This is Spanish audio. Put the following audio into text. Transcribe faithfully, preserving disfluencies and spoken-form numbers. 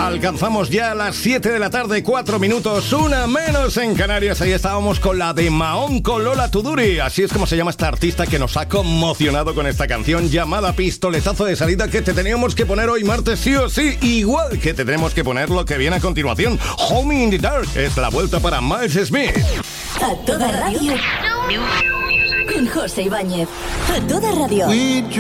Alcanzamos ya las siete de la tarde, cuatro minutos, una menos en Canarias. Ahí estábamos con la de Mahón con Lola Tuduri. Así es como se llama esta artista que nos ha conmocionado con esta canción llamada Pistoletazo de Salida, que te teníamos que poner hoy martes sí o sí. Igual que te tenemos que poner lo que viene a continuación. Homie in the Dark es la vuelta para Miles Smith. A toda radio con José Ibáñez. A toda radio.